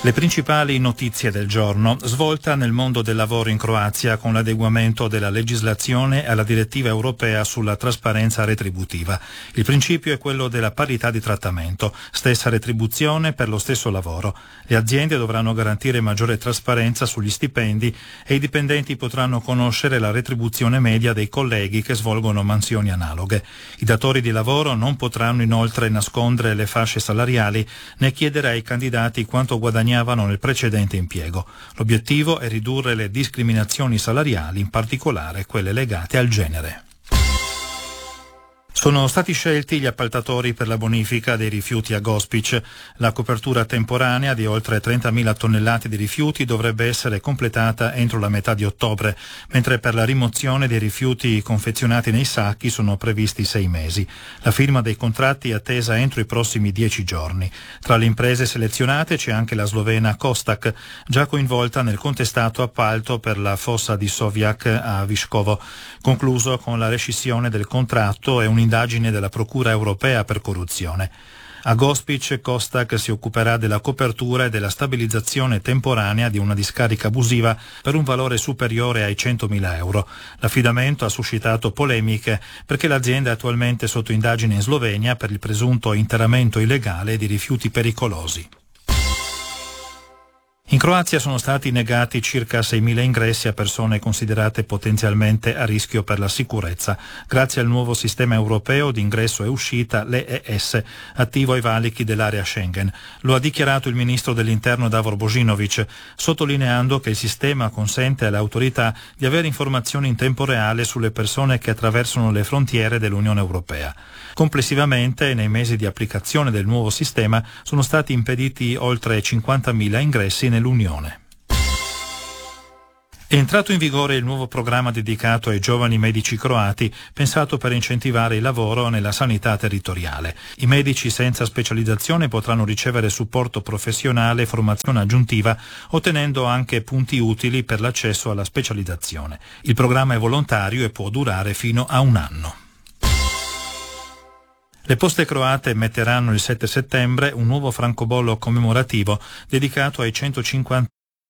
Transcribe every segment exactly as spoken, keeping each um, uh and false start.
Le principali notizie del giorno. Svolta nel mondo del lavoro in Croazia con l'adeguamento della legislazione alla direttiva europea sulla trasparenza retributiva. Il principio è quello della parità di trattamento, stessa retribuzione per lo stesso lavoro. Le aziende dovranno garantire maggiore trasparenza sugli stipendi e i dipendenti potranno conoscere la retribuzione media dei colleghi che svolgono mansioni analoghe. I datori di lavoro non potranno inoltre nascondere le fasce salariali né chiedere ai candidati quanto guadagnano nel precedente impiego. L'obiettivo è ridurre le discriminazioni salariali, in particolare quelle legate al genere. Sono stati scelti gli appaltatori per la bonifica dei rifiuti a Gospić. La copertura temporanea di oltre trentamila tonnellate di rifiuti dovrebbe essere completata entro la metà di ottobre, mentre per la rimozione dei rifiuti confezionati nei sacchi sono previsti sei mesi. La firma dei contratti è attesa entro i prossimi dieci giorni. Tra le imprese selezionate c'è anche la slovena Kostak, già coinvolta nel contestato appalto per la fossa di Sovjak a Viškovo, concluso con la rescissione del contratto e un indagine della Procura europea per corruzione. A Gospić Kostak si occuperà della copertura e della stabilizzazione temporanea di una discarica abusiva per un valore superiore ai centomila euro. L'affidamento ha suscitato polemiche perché l'azienda è attualmente sotto indagine in Slovenia per il presunto interramento illegale di rifiuti pericolosi. In Croazia sono stati negati circa seimila ingressi a persone considerate potenzialmente a rischio per la sicurezza, grazie al nuovo sistema europeo di ingresso e uscita, l'E E S, attivo ai valichi dell'area Schengen. Lo ha dichiarato il ministro dell'Interno Davor Božinović, sottolineando che il sistema consente alle autorità di avere informazioni in tempo reale sulle persone che attraversano le frontiere dell'Unione Europea. Complessivamente, nei mesi di applicazione del nuovo sistema, sono stati impediti oltre cinquantamila ingressi nell'Unione. È entrato in vigore il nuovo programma dedicato ai giovani medici croati, pensato per incentivare il lavoro nella sanità territoriale. I medici senza specializzazione potranno ricevere supporto professionale e formazione aggiuntiva, ottenendo anche punti utili per l'accesso alla specializzazione. Il programma è volontario e può durare fino a un anno. Le poste croate metteranno il sette settembre un nuovo francobollo commemorativo dedicato ai centocinquanta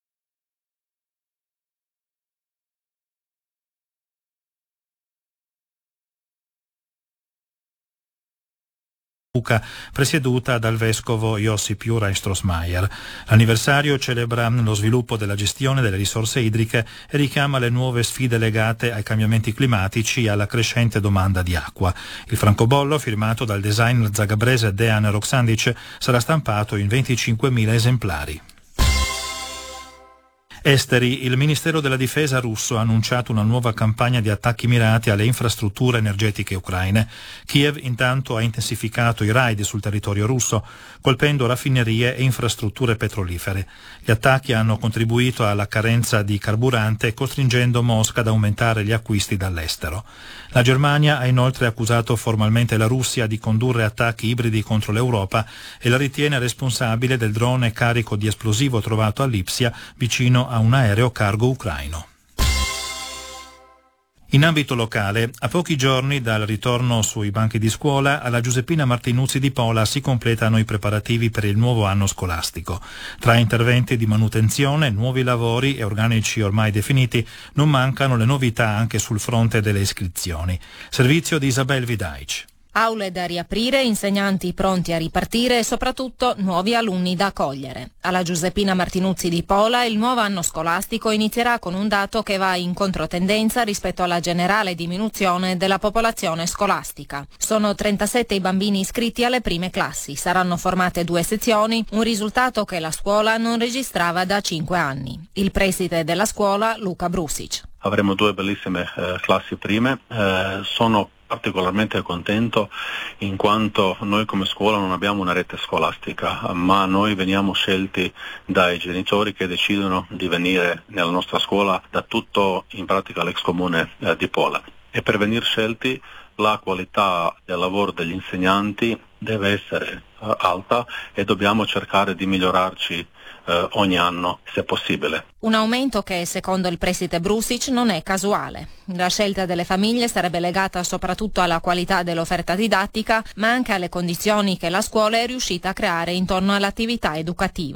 presieduta dal vescovo Josip Juraj Strossmayer. L'anniversario celebra lo sviluppo della gestione delle risorse idriche e richiama le nuove sfide legate ai cambiamenti climatici e alla crescente domanda di acqua. Il francobollo, firmato dal designer zagabrese Dejan Roksandic, sarà stampato in venticinquemila esemplari. Esteri. Il Ministero della Difesa russo ha annunciato una nuova campagna di attacchi mirati alle infrastrutture energetiche ucraine. Kiev intanto ha intensificato i raid sul territorio russo, colpendo raffinerie e infrastrutture petrolifere. Gli attacchi hanno contribuito alla carenza di carburante, costringendo Mosca ad aumentare gli acquisti dall'estero. La Germania ha inoltre accusato formalmente la Russia di condurre attacchi ibridi contro l'Europa e la ritiene responsabile del drone carico di esplosivo trovato a Lipsia, vicino a un aereo cargo ucraino. In ambito locale, a pochi giorni dal ritorno sui banchi di scuola, alla Giuseppina Martinuzzi di Pola si completano i preparativi per il nuovo anno scolastico. Tra interventi di manutenzione, nuovi lavori e organici ormai definiti, non mancano le novità anche sul fronte delle iscrizioni. Servizio di Isabel Vidaic. Aule da riaprire, insegnanti pronti a ripartire e soprattutto nuovi alunni da accogliere. Alla Giuseppina Martinuzzi di Pola il nuovo anno scolastico inizierà con un dato che va in controtendenza rispetto alla generale diminuzione della popolazione scolastica. Sono trentasette i bambini iscritti alle prime classi, saranno formate due sezioni, un risultato che la scuola non registrava da cinque anni. Il preside della scuola, Luka Brusic. Avremo due bellissime eh, classi prime, eh, sono particolarmente contento in quanto noi come scuola non abbiamo una rete scolastica, ma noi veniamo scelti dai genitori che decidono di venire nella nostra scuola da tutto in pratica l'ex comune eh, di Pola. E per venire scelti la qualità del lavoro degli insegnanti deve essere uh, alta e dobbiamo cercare di migliorarci uh, ogni anno se possibile. Un aumento che secondo il preside Brusic non è casuale. La scelta delle famiglie sarebbe legata soprattutto alla qualità dell'offerta didattica, ma anche alle condizioni che la scuola è riuscita a creare intorno all'attività educativa.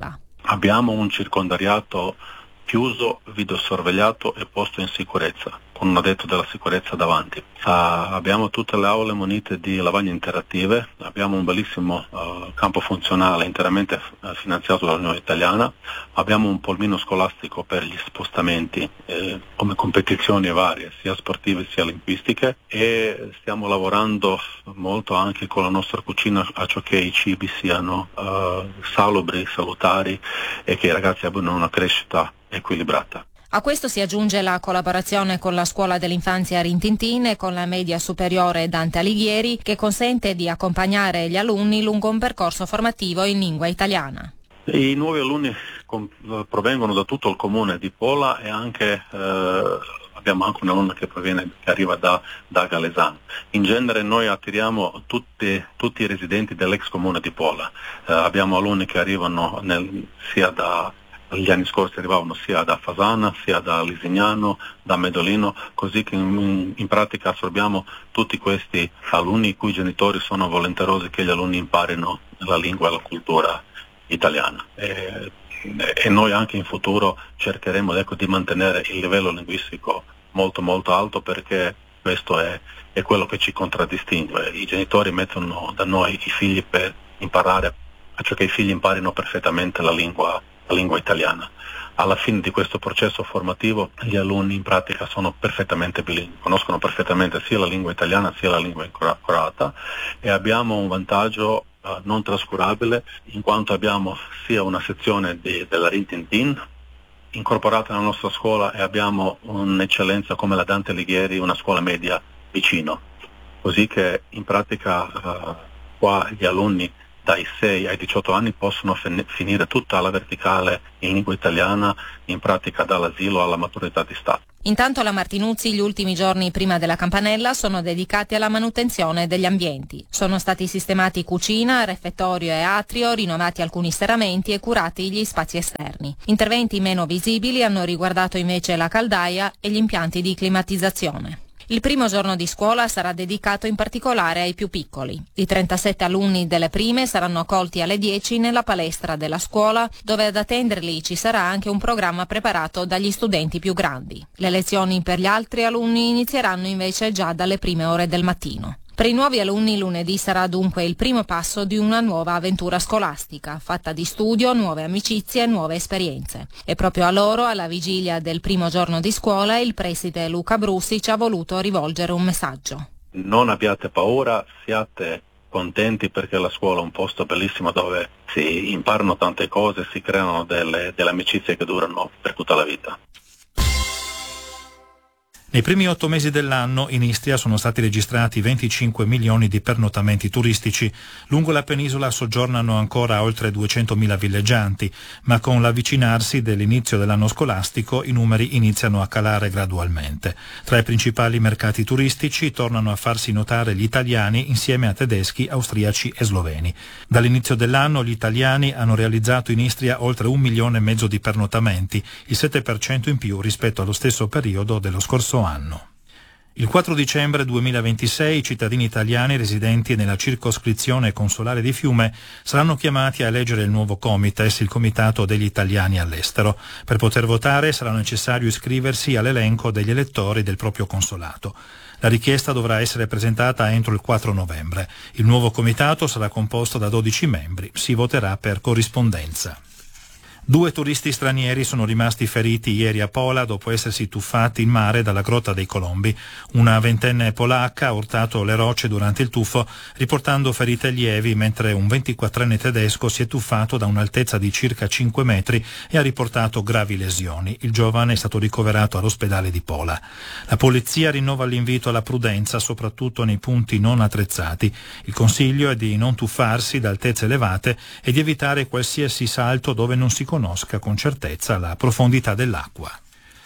Abbiamo un circondariato chiuso, videosorvegliato e posto in sicurezza, con un addetto della sicurezza davanti. Uh, abbiamo tutte le aule munite di lavagne interattive, abbiamo un bellissimo uh, campo funzionale interamente uh, finanziato dall'Unione Italiana, abbiamo un polmino scolastico per gli spostamenti eh, come competizioni varie, sia sportive sia linguistiche, e stiamo lavorando molto anche con la nostra cucina a ciò che i cibi siano uh, salubri, salutari e che i ragazzi abbiano una crescita equilibrata. A questo si aggiunge la collaborazione con la scuola dell'infanzia Rintintin e con la media superiore Dante Alighieri, che consente di accompagnare gli alunni lungo un percorso formativo in lingua italiana. I nuovi alunni com- provengono da tutto il comune di Pola e anche eh, abbiamo anche un alunno che proviene, che arriva da, da Galesano. In genere noi attiriamo tutti, tutti i residenti dell'ex comune di Pola. Eh, abbiamo alunni che arrivano nel, sia da Gli anni scorsi arrivavano sia da Fasana, sia da Lisignano, da Medolino, così che in, in pratica assorbiamo tutti questi alunni i cui genitori sono volenterosi che gli alunni imparino la lingua e la cultura italiana. E, e noi anche in futuro cercheremo ecco, di mantenere il livello linguistico molto molto alto, perché questo è, è quello che ci contraddistingue. I genitori mettono da noi i figli per imparare, cioè che i figli imparino perfettamente la lingua la lingua italiana. Alla fine di questo processo formativo gli alunni in pratica sono perfettamente bilingui, conoscono perfettamente sia la lingua italiana sia la lingua croata, e abbiamo un vantaggio uh, non trascurabile, in quanto abbiamo sia una sezione di, della Rintintin incorporata nella nostra scuola e abbiamo un'eccellenza come la Dante Alighieri, una scuola media vicino, così che in pratica uh, qua gli alunni dai sei ai diciotto anni possono fin- finire tutta la verticale in lingua italiana, in pratica dall'asilo alla maturità di Stato. Intanto alla Martinuzzi gli ultimi giorni prima della campanella sono dedicati alla manutenzione degli ambienti. Sono stati sistemati cucina, refettorio e atrio, rinnovati alcuni serramenti e curati gli spazi esterni. Interventi meno visibili hanno riguardato invece la caldaia e gli impianti di climatizzazione. Il primo giorno di scuola sarà dedicato in particolare ai più piccoli. I trentasette alunni delle prime saranno accolti alle dieci nella palestra della scuola, dove ad attenderli ci sarà anche un programma preparato dagli studenti più grandi. Le lezioni per gli altri alunni inizieranno invece già dalle prime ore del mattino. Per i nuovi alunni lunedì sarà dunque il primo passo di una nuova avventura scolastica, fatta di studio, nuove amicizie e nuove esperienze. E proprio a loro, alla vigilia del primo giorno di scuola, il preside Luca Brussi ci ha voluto rivolgere un messaggio. Non abbiate paura, siate contenti, perché la scuola è un posto bellissimo dove si imparano tante cose, si creano delle, delle amicizie che durano per tutta la vita. Nei primi otto mesi dell'anno in Istria sono stati registrati venticinque milioni di pernottamenti turistici. Lungo la penisola soggiornano ancora oltre duecentomila villeggianti, ma con l'avvicinarsi dell'inizio dell'anno scolastico i numeri iniziano a calare gradualmente. Tra i principali mercati turistici tornano a farsi notare gli italiani insieme a tedeschi, austriaci e sloveni. Dall'inizio dell'anno gli italiani hanno realizzato in Istria oltre un milione e mezzo di pernottamenti, il sette per cento in più rispetto allo stesso periodo dello scorso anno. Il quattro dicembre duemilaventisei i cittadini italiani residenti nella circoscrizione consolare di Fiume saranno chiamati a eleggere il nuovo Comites, il Comitato degli Italiani all'estero. Per poter votare sarà necessario iscriversi all'elenco degli elettori del proprio consolato. La richiesta dovrà essere presentata entro il quattro novembre. Il nuovo comitato sarà composto da dodici membri. Si voterà per corrispondenza. Due turisti stranieri sono rimasti feriti ieri a Pola dopo essersi tuffati in mare dalla Grotta dei Colombi. Una ventenne polacca ha urtato le rocce durante il tuffo, riportando ferite lievi, mentre un ventiquattrenne tedesco si è tuffato da un'altezza di circa cinque metri e ha riportato gravi lesioni. Il giovane è stato ricoverato all'ospedale di Pola. La polizia rinnova l'invito alla prudenza, soprattutto nei punti non attrezzati. Il consiglio è di non tuffarsi da altezze elevate e di evitare qualsiasi salto dove non si conosca con certezza la profondità dell'acqua.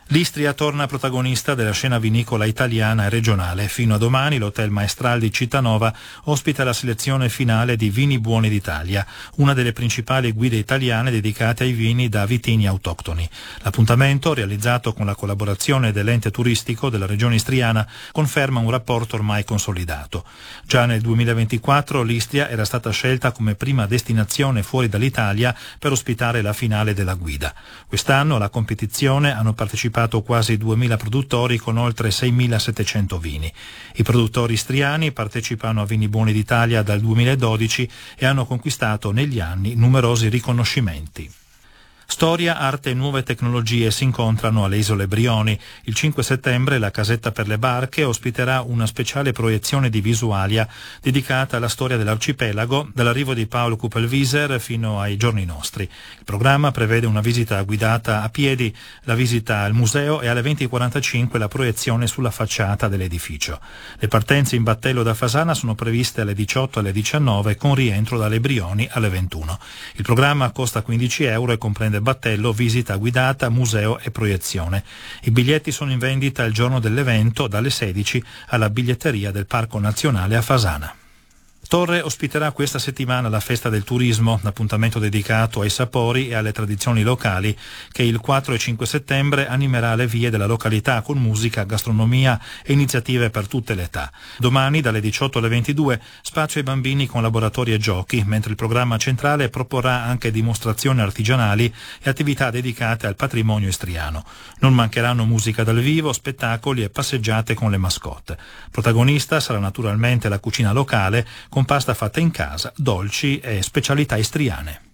L'Istria torna protagonista della scena vinicola italiana e regionale. Fino a domani l'Hotel Maestral di Cittanova ospita la selezione finale di Vini Buoni d'Italia, una delle principali guide italiane dedicate ai vini da vitigni autoctoni. L'appuntamento, realizzato con la collaborazione dell'ente turistico della regione istriana, conferma un rapporto ormai consolidato. Già nel duemilaventiquattro l'Istria era stata scelta come prima destinazione fuori dall'Italia per ospitare la finale della guida. Quest'anno alla competizione hanno partecipato quasi duemila produttori con oltre seimilasettecento vini. I produttori istriani partecipano a Vini Buoni d'Italia dal duemiladodici e hanno conquistato negli anni numerosi riconoscimenti. Storia, arte e nuove tecnologie si incontrano alle Isole Brioni. Il cinque settembre la Casetta per le Barche ospiterà una speciale proiezione di Visualia dedicata alla storia dell'arcipelago, dall'arrivo di Paolo Kupelwieser fino ai giorni nostri. Il programma prevede una visita guidata a piedi, la visita al museo e alle venti e quarantacinque la proiezione sulla facciata dell'edificio. Le partenze in battello da Fasana sono previste alle diciotto e alle diciannove con rientro dalle Brioni alle ventuno. Il programma costa quindici euro e comprende battello, visita guidata, museo e proiezione. I biglietti sono in vendita il giorno dell'evento dalle sedici alla biglietteria del Parco Nazionale a Fasana. Torre ospiterà questa settimana la Festa del Turismo, appuntamento dedicato ai sapori e alle tradizioni locali, che il quattro e cinque settembre animerà le vie della località con musica, gastronomia e iniziative per tutte le età. Domani dalle diciotto alle ventidue spazio ai bambini con laboratori e giochi, mentre il programma centrale proporrà anche dimostrazioni artigianali e attività dedicate al patrimonio istriano. Non mancheranno musica dal vivo, spettacoli e passeggiate con le mascotte. Protagonista sarà naturalmente la cucina locale, con pasta fatta in casa, dolci e specialità istriane.